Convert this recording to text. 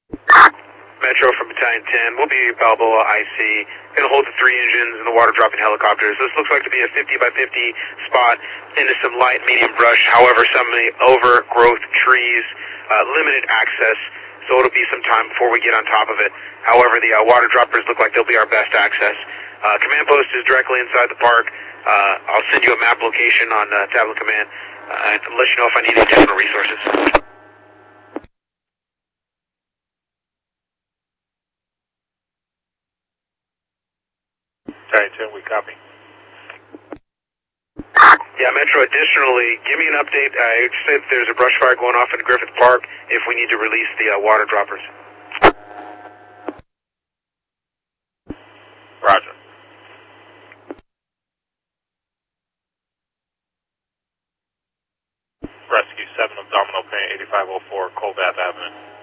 Metro from Battalion 10. We'll be Balboa IC. Going to hold the 3 engines and the water dropping helicopters. This looks like to be a 50 by 50 spot into some light medium brush. However, some of the overgrowth trees, limited access, so it'll be some time before we get on top of it. However, the water droppers look like they'll be our best access. Command post is directly inside the park. I'll send you a map location on Tablet Command and let you know if I need additional resources. Sorry, 10, we copy. Yeah, Metro, additionally, give me an update. I said there's a brush fire going off in Griffith Park if we need to release the water droppers.